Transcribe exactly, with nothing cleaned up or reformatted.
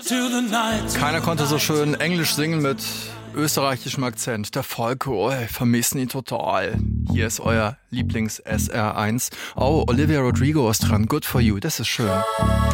Keiner konnte so schön Englisch singen mit österreichischem Akzent. Der Falco, oh, vermissen ihn total. Hier ist euer Lieblings-S R eins. Oh, Olivia Rodrigo ist dran. Good for you, das ist schön.